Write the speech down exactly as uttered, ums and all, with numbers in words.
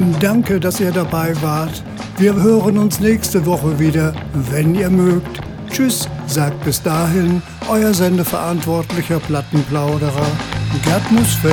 Danke, dass ihr dabei wart. Wir hören uns nächste Woche wieder, wenn ihr mögt. Tschüss, sagt bis dahin euer Sendeverantwortlicher Plattenplauderer Gerd Musfeld.